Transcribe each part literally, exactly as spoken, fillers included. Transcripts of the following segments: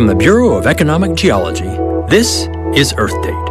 From the Bureau of Economic Geology, this is Earth Date.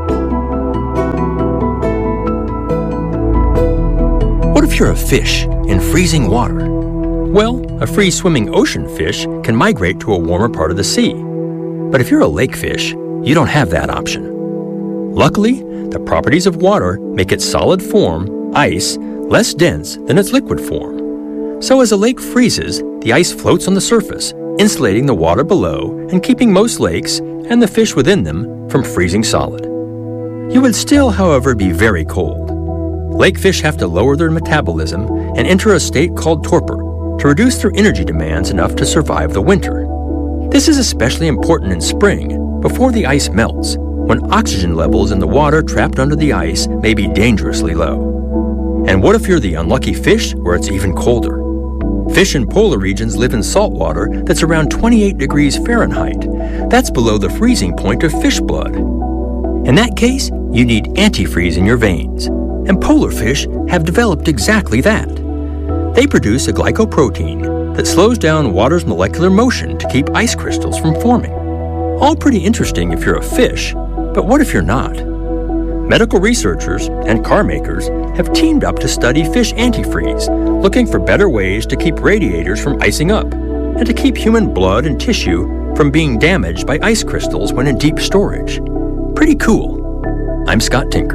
What if you're a fish in freezing water? Well, a free-swimming ocean fish can migrate to a warmer part of the sea. But if you're a lake fish, you don't have that option. Luckily, the properties of water make its solid form, ice, less dense than its liquid form. So as a lake freezes, the ice floats on the surface, insulating the water below and keeping most lakes and the fish within them from freezing solid. You would still, however, be very cold. Lake fish have to lower their metabolism and enter a state called torpor to reduce their energy demands enough to survive the winter. This is especially important in spring, before the ice melts, when oxygen levels in the water trapped under the ice may be dangerously low. And what if you're the unlucky fish where it's even colder? Fish in polar regions live in salt water that's around twenty-eight degrees Fahrenheit. That's below the freezing point of fish blood. In that case, you need antifreeze in your veins, and polar fish have developed exactly that. They produce a glycoprotein that slows down water's molecular motion to keep ice crystals from forming. All pretty interesting if you're a fish, but what if you're not? Medical researchers and car makers have teamed up to study fish antifreeze, looking for better ways to keep radiators from icing up and to keep human blood and tissue from being damaged by ice crystals when in deep storage. Pretty cool. I'm Scott Tinker.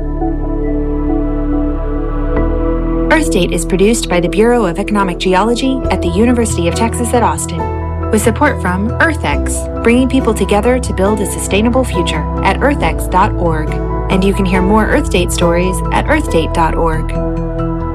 Earth Date is produced by the Bureau of Economic Geology at the University of Texas at Austin, with support from EarthX, bringing people together to build a sustainable future at earth x dot org. And you can hear more Earth Date stories at earth date dot org.